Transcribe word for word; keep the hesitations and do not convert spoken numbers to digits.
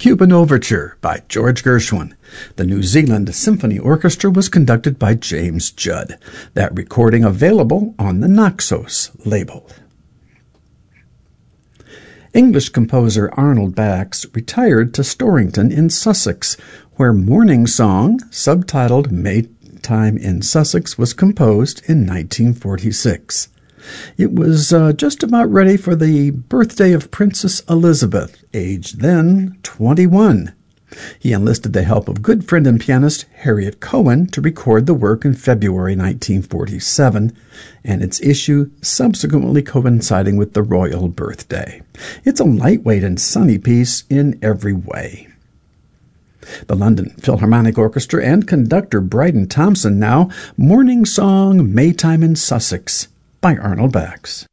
Cuban Overture by George Gershwin. The New Zealand Symphony Orchestra was conducted by James Judd. That recording available on the Naxos label. English composer Arnold Bax retired to Storrington in Sussex, where Morning Song, subtitled Maytime in Sussex, was composed in nineteen forty-six. It was uh, just about ready for the birthday of Princess Elizabeth, aged then twenty-one. He enlisted the help of good friend and pianist Harriet Cohen to record the work in February nineteen forty-seven, and its issue subsequently coinciding with the royal birthday. It's a lightweight and sunny piece in every way. The London Philharmonic Orchestra and conductor Bryden Thompson now, Morning Song, Maytime in Sussex by Arnold Bax.